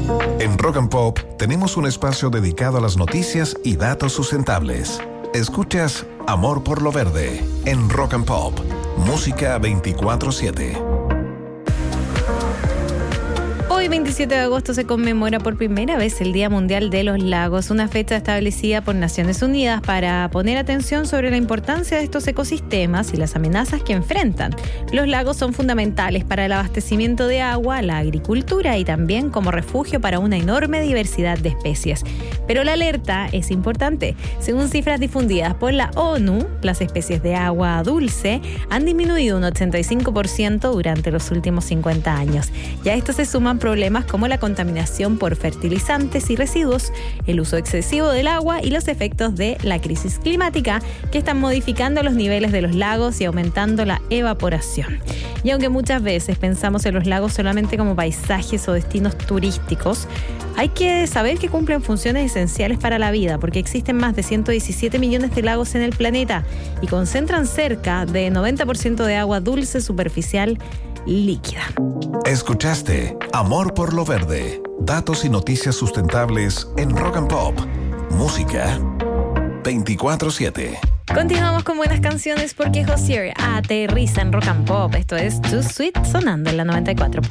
En Rock and Pop tenemos un espacio dedicado a las noticias y datos sustentables. Escuchas Amor por lo Verde en Rock and Pop, música 24/7. Hoy, 27 de agosto, se conmemora por primera vez el Día Mundial de los Lagos, una fecha establecida por Naciones Unidas para poner atención sobre la importancia de estos ecosistemas y las amenazas que enfrentan. Los lagos son fundamentales para el abastecimiento de agua, la agricultura y también como refugio para una enorme diversidad de especies. Pero la alerta es importante. Según cifras difundidas por la ONU, las especies de agua dulce han disminuido un 85% durante los últimos 50 años. Y a esto se suman problemas como la contaminación por fertilizantes y residuos, el uso excesivo del agua y los efectos de la crisis climática que están modificando los niveles de los lagos y aumentando la evaporación. Y aunque muchas veces pensamos en los lagos solamente como paisajes o destinos turísticos, hay que saber que cumplen funciones esenciales para la vida porque existen más de 117 millones de lagos en el planeta y concentran cerca de 90% de agua dulce superficial líquida. Escuchaste Amor por lo Verde. Datos y noticias sustentables en Rock and Pop. Música 24/7. Continuamos con buenas canciones porque Hozier aterriza en Rock and Pop. Esto es Too Sweet sonando en la 94.